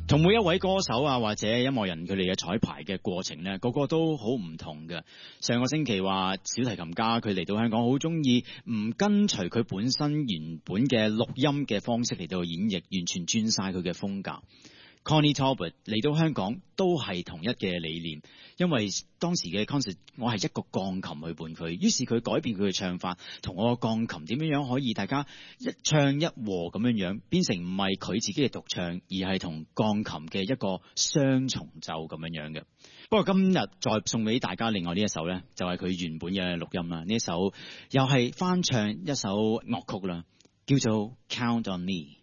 同每一位歌手啊或者音樂人佢哋嘅彩排嘅過程呢，個個都好唔同嘅。上個星期話小提琴家佢嚟到香港好中意唔跟隨佢本身原本嘅錄音嘅方式嚟到演繹，完全轉晒佢嘅風格。Connie Talbot 嚟到香港都係同一嘅理念，因為當時嘅 concert 我係一個鋼琴去伴佢，於是佢改變佢嘅唱法，同我個鋼琴點樣可以大家一唱一和咁樣變成唔係佢自己嘅獨唱，而係同鋼琴嘅一個雙重奏咁樣嘅。不過今日再送俾大家另外呢一首呢，就係佢原本嘅錄音啦。呢一首又係翻唱一首樂曲啦，叫做 Count on Me。